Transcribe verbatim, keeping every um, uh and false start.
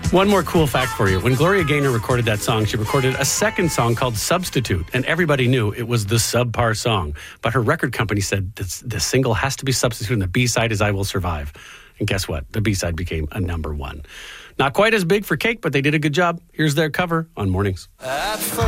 One more cool fact for you. When Gloria Gaynor recorded that song, she recorded a second song called Substitute, and everybody knew it was the subpar song. But her record company said this, the single has to be Substitute, and the B-side is I Will Survive. And guess what? The B-side became a number one. Not quite as big for Cake, but they did a good job. Here's their cover on Mornings. At first